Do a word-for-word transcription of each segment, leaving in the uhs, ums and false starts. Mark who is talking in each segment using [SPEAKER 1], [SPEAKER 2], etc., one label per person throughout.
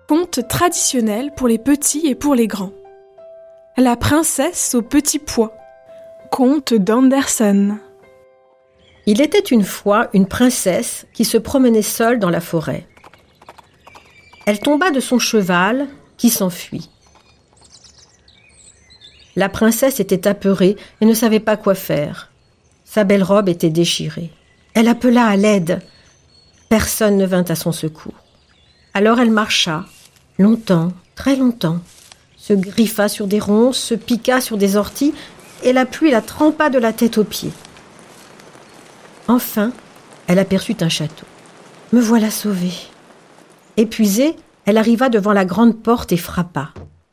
[SPEAKER 1] Conte traditionnel pour les petits et pour les grands. La princesse au petit pois. Conte d'Andersen.
[SPEAKER 2] Il était une fois une princesse qui se promenait seule dans la forêt. Elle tomba de son cheval qui s'enfuit. La princesse était apeurée et ne savait pas quoi faire. Sa belle robe était déchirée. Elle appela à l'aide. Personne ne vint à son secours. Alors elle marcha, longtemps, très longtemps, se griffa sur des ronces, se piqua sur des orties, et la pluie la trempa de la tête aux pieds. Enfin, elle aperçut un château. « Me voilà sauvée !» Épuisée, elle arriva devant la grande porte et frappa.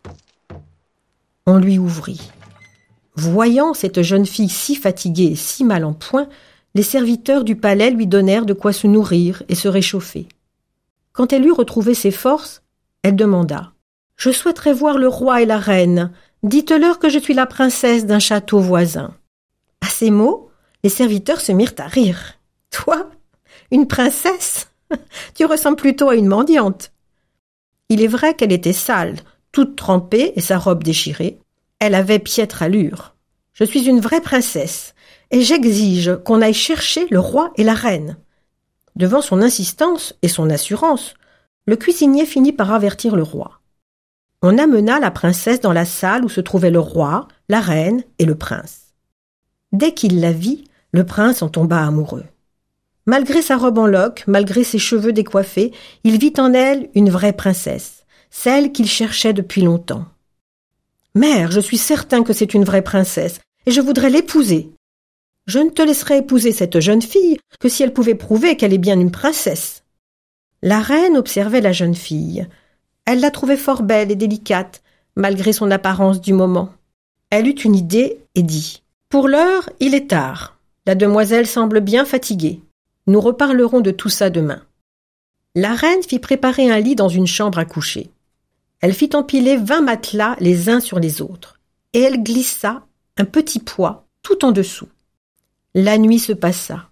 [SPEAKER 2] On lui ouvrit. Voyant cette jeune fille si fatiguée et si mal en point, les serviteurs du palais lui donnèrent de quoi se nourrir et se réchauffer. Quand elle eut retrouvé ses forces, elle demanda « Je souhaiterais voir le roi et la reine. Dites-leur que je suis la princesse d'un château voisin. » À ces mots, les serviteurs se mirent à rire. « Toi, une princesse ? Tu ressembles plutôt à une mendiante. » Il est vrai qu'elle était sale, toute trempée et sa robe déchirée. Elle avait piètre allure. « Je suis une vraie princesse et j'exige qu'on aille chercher le roi et la reine. » Devant son insistance et son assurance, le cuisinier finit par avertir le roi. On amena la princesse dans la salle où se trouvaient le roi, la reine et le prince. Dès qu'il la vit, le prince en tomba amoureux. Malgré sa robe en loques, malgré ses cheveux décoiffés, il vit en elle une vraie princesse, celle qu'il cherchait depuis longtemps. « Mère, je suis certain que c'est une vraie princesse, et je voudrais l'épouser. » « Je ne te laisserai épouser cette jeune fille que si elle pouvait prouver qu'elle est bien une princesse. » La reine observait la jeune fille. Elle la trouvait fort belle et délicate, malgré son apparence du moment. Elle eut une idée et dit « Pour l'heure, il est tard. La demoiselle semble bien fatiguée. Nous reparlerons de tout ça demain. » La reine fit préparer un lit dans une chambre à coucher. Elle fit empiler vingt matelas les uns sur les autres, et elle glissa un petit pois tout en dessous. La nuit se passa.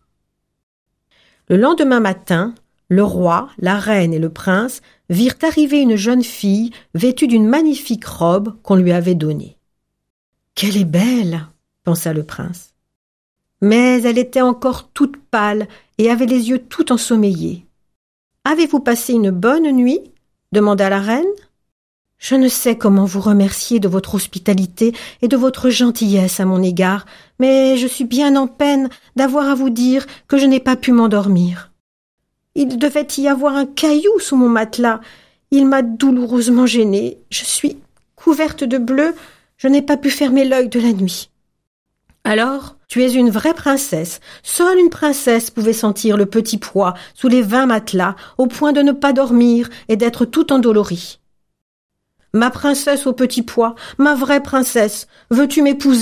[SPEAKER 2] Le lendemain matin, le roi, la reine et le prince virent arriver une jeune fille vêtue d'une magnifique robe qu'on lui avait donnée. « Qu'elle est belle !» pensa le prince. Mais elle était encore toute pâle et avait les yeux tout ensommeillés. « Avez-vous passé une bonne nuit ?» demanda la reine. « Je ne sais comment vous remercier de votre hospitalité et de votre gentillesse à mon égard, mais je suis bien en peine d'avoir à vous dire que je n'ai pas pu m'endormir. Il devait y avoir un caillou sous mon matelas. Il m'a douloureusement gênée. Je suis couverte de bleu. Je n'ai pas pu fermer l'œil de la nuit. » Alors, tu es une vraie princesse. Seule une princesse pouvait sentir le petit pois sous les vingt matelas, au point de ne pas dormir et d'être tout endolorie. « Ma princesse au petit pois, ma vraie princesse, veux-tu m'épouser ?»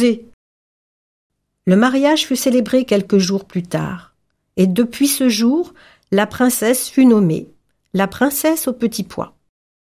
[SPEAKER 2] Le mariage fut célébré quelques jours plus tard, et depuis ce jour, la princesse fut nommée la princesse au petit pois.